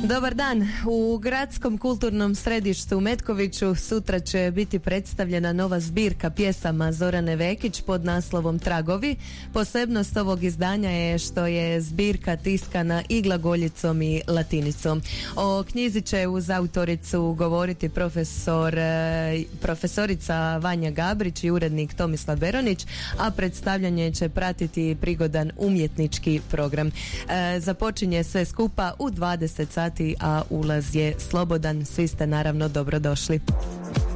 Dobar dan. U gradskom kulturnom središtu u Metkoviću sutra će biti predstavljena nova zbirka pjesama Zorane Vekić pod naslovom Tragovi. Posebnost ovog izdanja je što je zbirka tiskana i glagoljicom i latinicom. O knjizi će uz autoricu govoriti profesorica Vanja Gabrić i urednik Tomislav Beronić, a predstavljanje će pratiti prigodan umjetnički program. Započinje sve skupa u 20 sati, a ulaz je slobodan. Svi ste naravno dobrodošli.